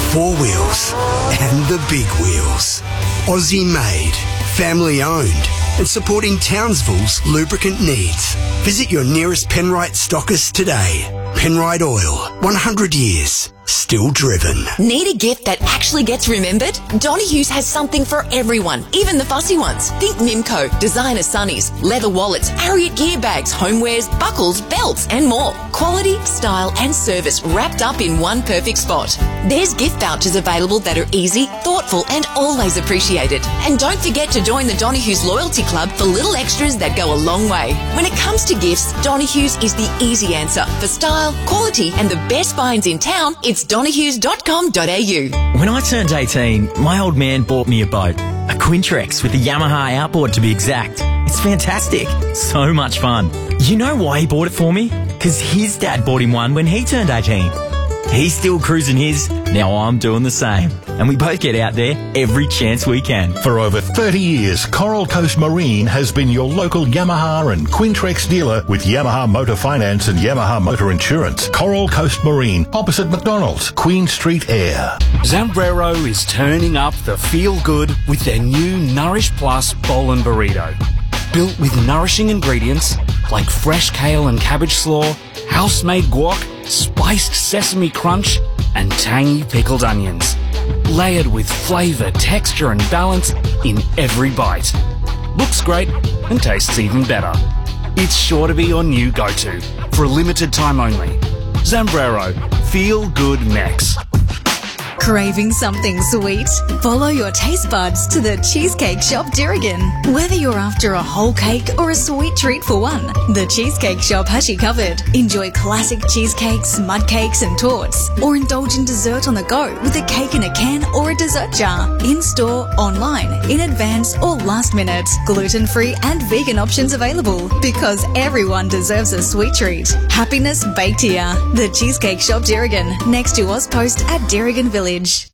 4 wheels and the big wheels. Aussie made, family owned, and supporting Townsville's lubricant needs. Visit your nearest Penrite stockist today. Penrite Oil, 100 years, still driven. Need a gift that actually gets remembered? Donohue's has something for everyone, even the fussy ones. Think Mimco, designer sunnies, leather wallets, Harriet gear bags, homewares, buckles, belts, and more. Quality, style, and service wrapped up in one perfect spot. There's gift vouchers available that are easy, thoughtful, and always appreciated. And don't forget to join the Donohue's Loyalty Club for little extras that go a long way. When it comes to gifts, Donohue's is the easy answer. For style, quality, and the best finds in town, it's donohues.com.au. When I turned 18, my old man bought me a boat. A Quintrex with a Yamaha outboard to be exact. It's fantastic. So much fun. You know why he bought it for me? Because his dad bought him one when he turned 18. He's still cruising his, now I'm doing the same. And we both get out there every chance we can. For over 30 years, Coral Coast Marine has been your local Yamaha and Quintrex dealer with Yamaha Motor Finance and Yamaha Motor Insurance. Coral Coast Marine, opposite McDonald's, Queen Street Air. Zambrero is turning up the feel-good with their new Nourish Plus Bowl and Burrito. Built with nourishing ingredients like fresh kale and cabbage slaw, house-made guac, spiced sesame crunch, and tangy pickled onions. Layered with flavour, texture and balance in every bite. Looks great and tastes even better. It's sure to be your new go-to for a limited time only. Zambrero, feel good Mex. Craving something sweet? Follow your taste buds to the Cheesecake Shop Dirrigan. Whether you're after a whole cake or a sweet treat for one, the Cheesecake Shop has you covered. Enjoy classic cheesecakes, mud cakes and torts, or indulge in dessert on the go with a cake in a can or a dessert jar. In-store, online, in advance or last minute. Gluten-free and vegan options available because everyone deserves a sweet treat. Happiness baked here. The Cheesecake Shop Dirrigan, next to Ozpost at Dirrigan Village.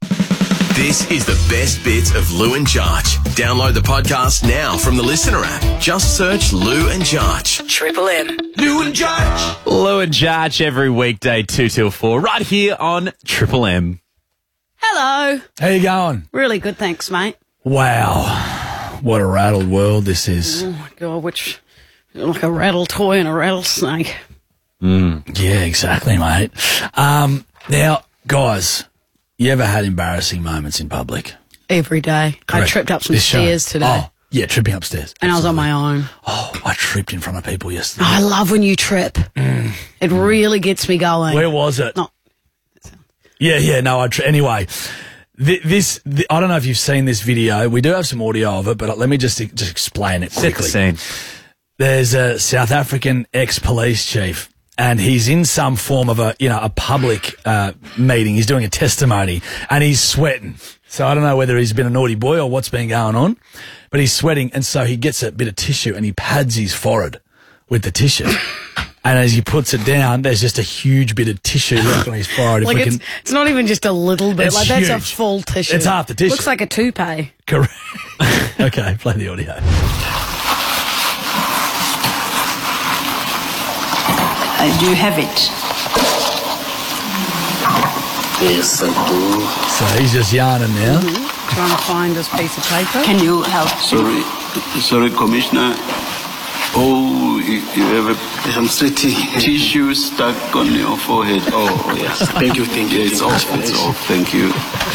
This is the best bits of Lou and Jarch. Download the podcast now from the Listener app. Just search Lou and Jarch. Triple M. Lou and Jarch. Lou and Jarch every weekday 2 till 4 right here on Triple M. Hello. How you going? Really good, thanks, mate. Wow. What a rattled world this is. Oh, my God, like a rattle toy and a rattlesnake. Yeah, exactly, mate. Now, guys, you ever had embarrassing moments in public? Every day. Correct. I tripped up some stairs today. Oh, yeah, tripping upstairs. And I was on my own. Oh, I tripped in front of people yesterday. I love when you trip. It really gets me going. Where was it? No. Anyway, this I don't know if you've seen this video. We do have some audio of it, but let me just explain it quickly. Set the scene. There's a South African ex-police chief, and he's in some form of a public meeting. He's doing a testimony, and he's sweating. So I don't know whether he's been a naughty boy or what's been going on, but he's sweating, and so he gets a bit of tissue and he pads his forehead with the tissue. And as he puts it down, there's just a huge bit of tissue left on his forehead. Like it's not even just a little bit. It's like that's huge. a full tissue. It's half the tissue. Looks like a toupee. Correct. Okay, play the audio. Do you have it? Yes, I do. So he's just yarning now. Trying to find this piece of paper. Can you help? Sorry, Commissioner. Oh, you have I'm sweating. tissue stuck on your forehead. Oh, yes. Thank you. Yeah, it's off. Thank you.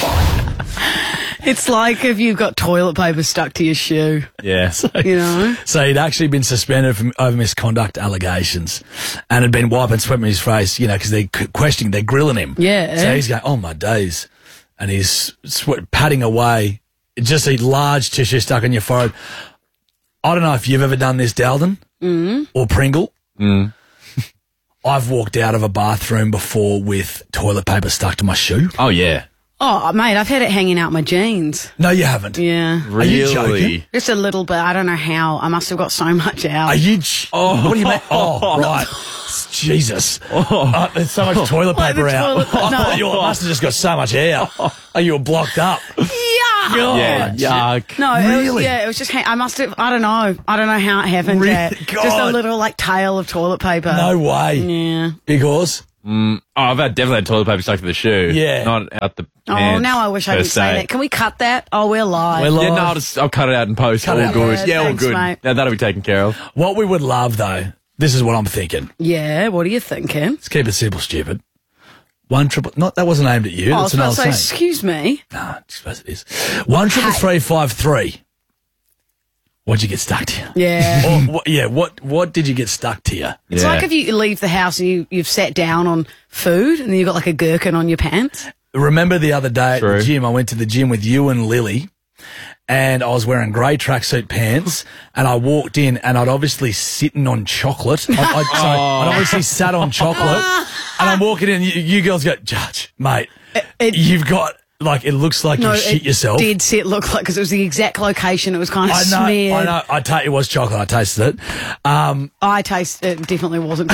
It's like if you've got toilet paper stuck to your shoe. Yeah. So he'd actually been suspended over misconduct allegations and had been wiping sweat in his face, because they're grilling him. Yeah. So he's going, oh my days. And he's patting away. Just a large tissue stuck on your forehead. I don't know if you've ever done this, Dalden, or Pringle. I've walked out of a bathroom before with toilet paper stuck to my shoe. Oh, yeah. Oh, mate, I've had it hanging out my jeans. No, you haven't. Yeah. Really? Are you joking? Just a little bit. I don't know how. I must have got so much out. Are you... what do you mean? Oh, right. Jesus. There's so much toilet paper out. You must have just got so much air. You were blocked up. God. Yeah, yuck. No, really? It was just, I must have, I don't know how it happened. Really? Just a little tail of toilet paper. No way. Yeah. Because? I've definitely had toilet paper stuck to the shoe. Yeah. Not out the Oh, pants, now I wish I per could say se. that. Can we cut that? Oh, we're live. We're live. Yeah, no, I'll cut it out in post. Cut All it out. good. Yeah, all thanks, good. mate. Now, that'll be taken care of. What we would love, though, this is what I'm thinking. Yeah, what are you thinking? Let's keep it simple, stupid. 1-triple... That wasn't aimed at you. I That's was an about old to say, saying. excuse me. No, I suppose it is. 1-333-53. What'd you get stuck to you? Yeah. What did you get stuck to you? It's like if you leave the house and you've sat down on food and then you've got like a gherkin on your pants. Remember the other day True. at the gym, I went to the gym with you and Lily, and I was wearing grey tracksuit pants, and I walked in, and I'd obviously sitting on chocolate. I'd obviously sat on chocolate, and I'm walking in, you girls go, Judge, mate, you've got, like, it looks like you shit yourself. It did sit look like, because it was the exact location. It was kind of smeared. I know. It was chocolate. I tasted it. I tasted it. Definitely wasn't.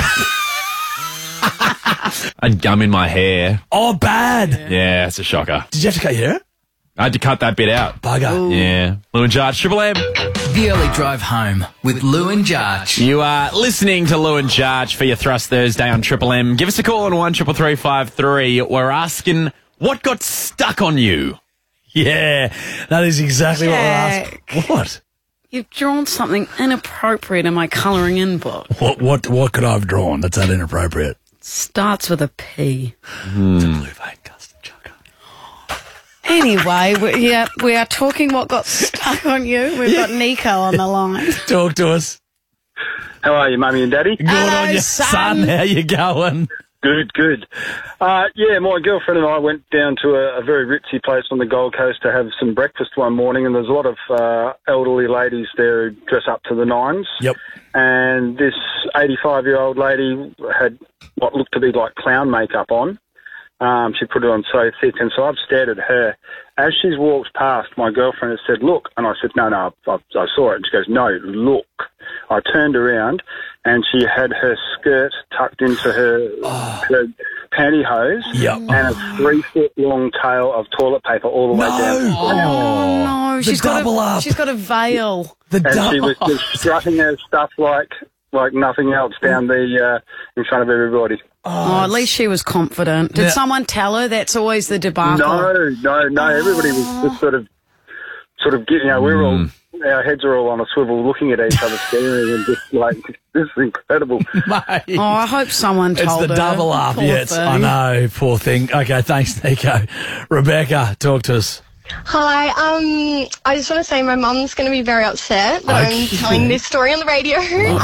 I had gum in my hair. Oh, bad. Yeah, it's a shocker. Did you have to cut your hair? I had to cut that bit out. Bugger. Yeah. Lou and Jarch, Triple M. The Early Drive Home with Lou and Jarch. You are listening to Lou and Jarch for your Thrust Thursday on Triple M. Give us a call on 13353. We're asking, what got stuck on you? Yeah, that is exactly what we're asking. What? You've drawn something inappropriate in my colouring in book. What could I have drawn that's that inappropriate? Starts with a P. It's a blue vein custard chocolate. Anyway, we are talking what got stuck on you. We've got Nico on the line. Talk to us. How are you, Mummy and Daddy? Good on you, son. How you going? Good. Yeah, my girlfriend and I went down to a very ritzy place on the Gold Coast to have some breakfast one morning, and there's a lot of elderly ladies there who dress up to the nines. Yep. And this 85-year-old lady had what looked to be like clown makeup on. She put it on so thick, and so I've stared at her. As she's walked past, my girlfriend has said, look, and I said, no, I saw it. And she goes, no, look. I turned around, and she had her skirt tucked into her pantyhose and a 3-foot-long tail of toilet paper all the way down. Oh, no. She's got a veil. She was just strutting her stuff like nothing else down the in front of everybody. Oh, at least she was confident. Did someone tell her? That's always the debacle. No. Everybody was just sort of getting, we're all, our heads are all on a swivel looking at each other staring and just like, this is incredible. Mate. Oh, I hope someone told her. It's the double up. Poor Yeah, I know. Poor thing. Okay, thanks, Nico. Rebecca, talk to us. Hi, I just want to say my mum's going to be very upset that I'm telling this story on the radio.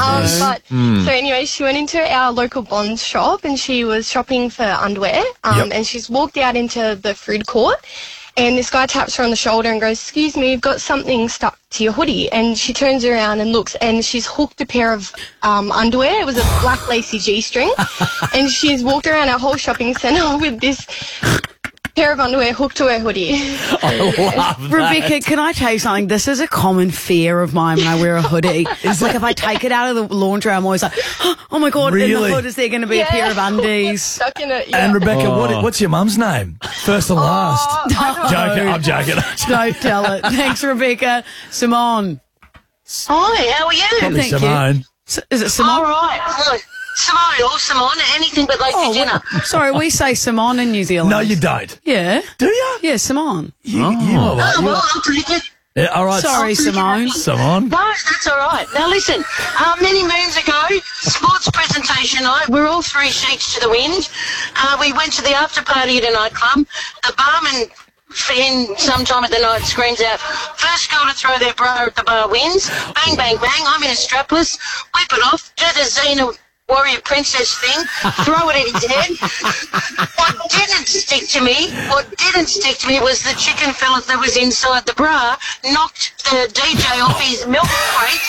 So anyway, she went into our local Bonds shop and she was shopping for underwear and she's walked out into the food court and this guy taps her on the shoulder and goes, excuse me, you've got something stuck to your hoodie. And she turns around and looks and she's hooked a pair of underwear. It was a black lacy G-string and she's walked around our whole shopping centre with this pair of underwear hooked to her hoodie. I love that. Rebecca, can I tell you something? This is a common fear of mine when I wear a hoodie. It's like if I take it out of the laundry, I'm always like, oh my God, in the hood is there going to be a pair of undies? Stuck in it, And Rebecca, what's your mum's name? First and last. I'm joking. Don't tell it. Thanks, Rebecca. Simone. Hi, how are you? Probably Thank Simone. You. Is it Simone? All right. Simone or Simone, anything but late for dinner. Sorry, we say Simone in New Zealand. No, you don't. Yeah. Do you? Yeah, Simone. You are Oh, well, I'll take it. Yeah, all right. Sorry, Simone. Simone. No, that's all right. Now, listen, many moons ago, sports presentation night, we're all three sheets to the wind. We went to the after party at a nightclub. The barman sometime at the night screams out, first girl to throw their bra at the bar wins. Bang, bang, bang. I'm in a strapless. Whip it off. Do the Xena warrior princess thing. Throw it at his head. What didn't stick to me was the chicken fillet that was inside the bra knocked the DJ off his milk crate.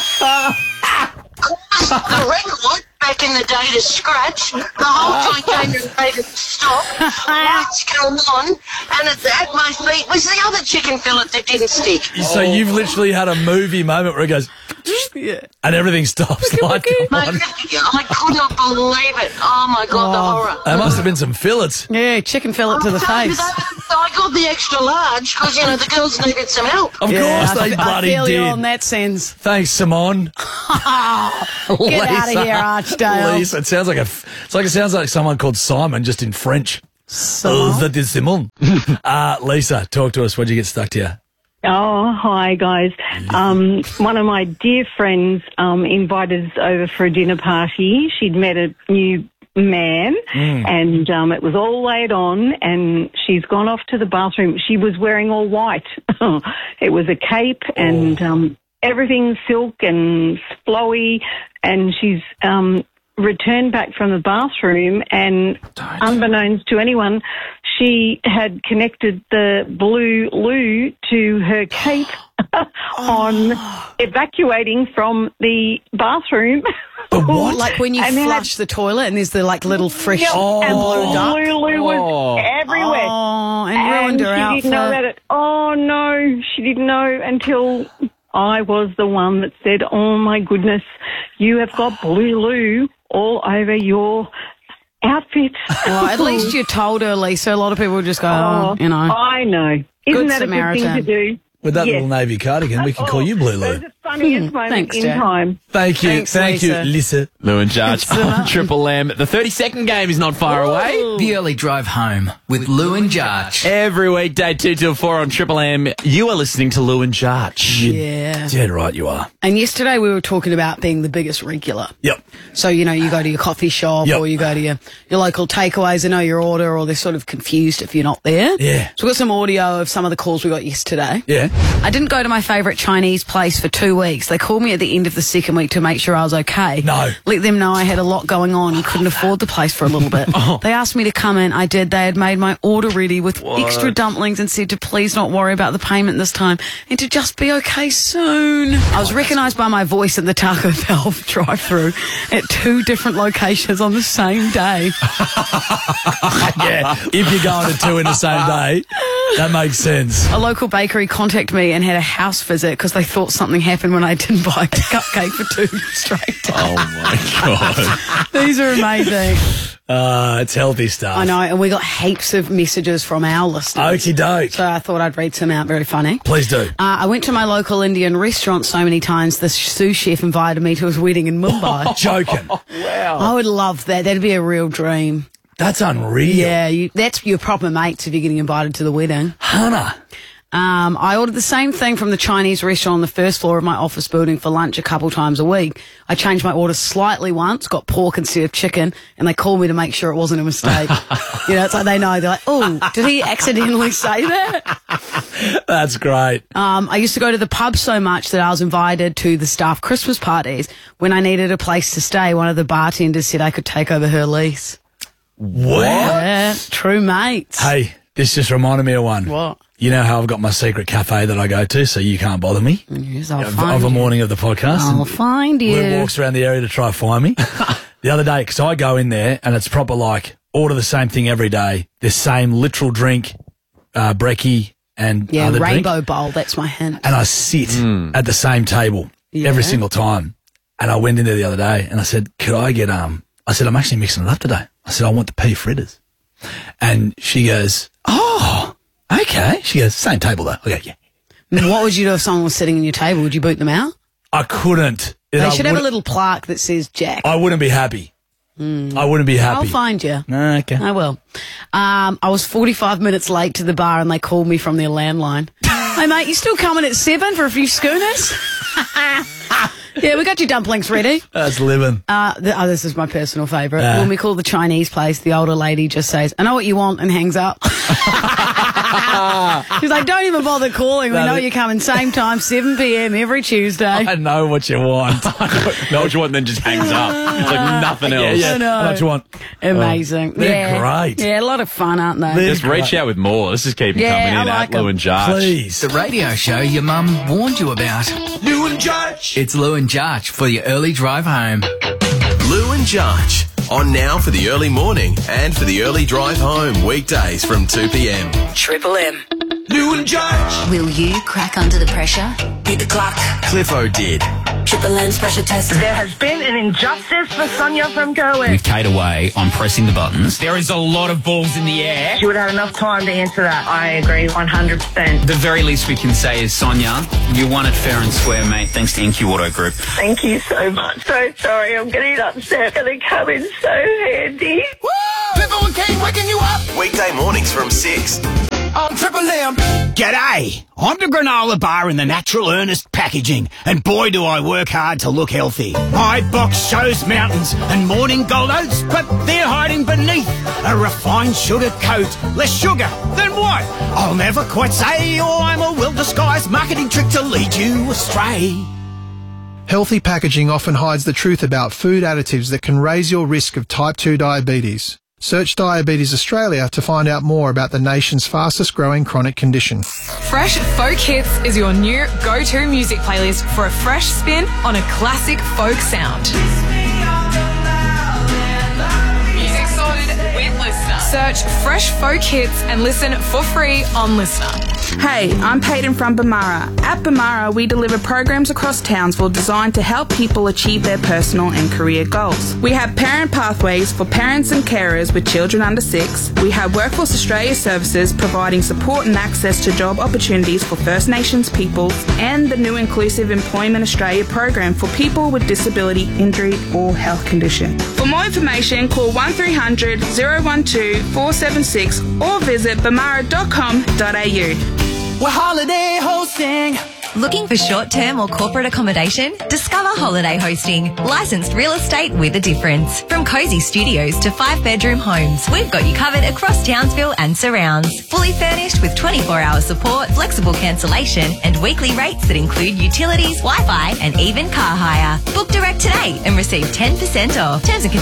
Caused the record back in the day to scratch. The whole joint came to a stop. Lights come on, and at my feet was the other chicken fillet that didn't stick. So you've literally had a movie moment where it goes... and everything stops. Light come Mate, on. I could not believe it. Oh, my God, the horror. There must have been some fillets. Yeah, chicken fillet to the face. I got the extra large because, the girls needed some help. Of course they I bloody feel did. you on that sense. Thanks, Simone. Get out of here, Archdale. Lisa, it sounds like someone called Simon, just in French. That is Simon. Lisa, talk to us. What'd you get stuck to you? Oh, hi, guys. One of my dear friends invited us over for a dinner party. She'd met a new man and it was all laid on, and she's gone off to the bathroom. She was wearing all white. It was a cape and everything silk and flowy, and she's returned back from the bathroom, and unbeknownst to anyone, she had connected the blue loo to her cape on evacuating from the bathroom. What? Like when you flush the toilet and there's the little fresh and blue duck. blue loo was everywhere. Oh, and ruined her outfit. She didn't know about it. Oh, no, she didn't know until I was the one that said, oh, my goodness, you have got blue loo all over your outfit. Well, at least you told her, Lisa. A lot of people would just go, I know. Isn't that Samaritan. a good thing to do? With that little navy cardigan, we can call you Blue Lou. That's the funniest moment Thanks, in Jack. time. Thank you. Thank you, Lisa. Lou and Judge on Triple M. The 30-second game is not far away. The early drive home with Lou and Judge. Every weekday, 2 till 4 on Triple M. You are listening to Lou and Judge. Yeah. Dead right you are. And yesterday we were talking about being the biggest regular. Yep. So, you go to your coffee shop or you go to your local takeaways, they know your order, or they're sort of confused if you're not there. Yeah. So we've got some audio of some of the calls we got yesterday. Yeah. I didn't go to my favourite Chinese place for 2 weeks. They called me at the end of the second week to make sure I was okay. No. Let them know I had a lot going on and couldn't afford the place for a little bit. They asked me to come in. I did. They had made my order ready with extra dumplings and said to please not worry about the payment this time and to just be okay soon. I was recognised by my voice at the Taco Bell drive-thru at 2 different locations on the same day. Yeah, if you're going to 2 in the same day, that makes sense. A local bakery contacted me and had a house visit because they thought something happened when I didn't buy a cupcake for 2 straight days. Oh, my God. These are amazing. It's healthy stuff. I know, and we got heaps of messages from our listeners. Okie doke. So I thought I'd read some out. Very funny. Please do. I went to my local Indian restaurant so many times, the sous chef invited me to his wedding in Mumbai. Joking. Wow. I would love that. That'd be a real dream. That's unreal. Yeah, that's your proper mates if you're getting invited to the wedding. Hannah. I ordered the same thing from the Chinese restaurant on the first floor of my office building for lunch a couple times a week. I changed my order slightly once, got pork instead of chicken, and they called me to make sure it wasn't a mistake. It's like they know. They're like, oh, did he accidentally say that? That's great. I used to go to the pub so much that I was invited to the staff Christmas parties. When I needed a place to stay, one of the bartenders said I could take over her lease. What? Yeah, true mates. Hey, this just reminded me of one. What? You know how I've got my secret cafe that I go to so you can't bother me? Yes, I'll of find a you. morning of the podcast. I'll find you. Lou walks around the area to try to find me. The other day, because I go in there and it's proper order the same thing every day. The same literal drink, brekkie and other rainbow drink. bowl, that's my hint. And I sit at the same table every single time. And I went in there the other day and I said, could I get, I said, I'm actually mixing it up today. I said, I want the pea fritters. And she goes, oh, okay. She goes, same table though. Okay, yeah. What would you do if someone was sitting in your table? Would you boot them out? I couldn't. They should have a little plaque that says Jack. I wouldn't be happy. I wouldn't be happy. I'll find you. Okay. I will. I was 45 minutes late to the bar and they called me from their landline. Hey, mate, you still coming at 7 for a few schooners? Yeah, we got your dumplings ready. That's living. This is my personal favourite. Yeah. When we call the Chinese place, the older lady just says, I know what you want, and hangs up. She's like, don't even bother calling. We know you're coming same time, 7 p.m. every Tuesday. I know what you want. Know what you want, and then just hangs up. It's like nothing else. Yeah. I know. I know what you want. Amazing. They're great. Yeah, a lot of fun, aren't they? Just reach out with more. Let's just keep them coming in like at Lou and Judge. Please. The radio show your mum warned you about. Lou and Judge. It's Lou and Judge for your early drive home. Lou and Judge. On now for the early morning and for the early drive home. Weekdays from 2 p.m. Triple M. Lou and Judge. Will you crack under the pressure? Beat the clock. Cliffo did. Triple M's pressure test. There has been an injustice for Sonia from Gerwin. With Kate away, I'm pressing the buttons. There is a lot of balls in the air. She would have enough time to answer that. I agree 100%. The very least we can say is, Sonia, you won it fair and square, mate, thanks to NQ Auto Group. Thank you so much. So sorry, I'm getting upset. Gonna come in so handy. Woo! Pippa and Kate waking you up. Weekday mornings from 6. On Triple M. G'day, I'm the granola bar in the Natural Earnest packaging, and boy do I work hard to look healthy. My box shows mountains and morning gold oats, but they're hiding beneath a refined sugar coat. Less sugar, then what? I'll never quite say, or I'm a well-disguised marketing trick to lead you astray. Healthy packaging often hides the truth about food additives that can raise your risk of type 2 diabetes. Search Diabetes Australia to find out more about the nation's fastest growing chronic condition. Fresh Folk Hits is your new go-to music playlist for a fresh spin on a classic folk sound. Music sorted with Listener. Search Fresh Folk Hits and listen for free on Listener. Hey, I'm Peyton from Bamara. At Bamara, we deliver programs across Townsville designed to help people achieve their personal and career goals. We have parent pathways for parents and carers with children under 6. We have Workforce Australia services providing support and access to job opportunities for First Nations peoples, and the new Inclusive Employment Australia program for people with disability, injury or health condition. For more information, call 1300 012 476 or visit bamara.com.au. We're holiday hosting. Looking for short-term or corporate accommodation? Discover Holiday Hosting. Licensed real estate with a difference. From cosy studios to 5-bedroom homes, we've got you covered across Townsville and surrounds. Fully furnished with 24-hour support, flexible cancellation and weekly rates that include utilities, Wi-Fi and even car hire. Book direct today and receive 10% off. Terms and conditions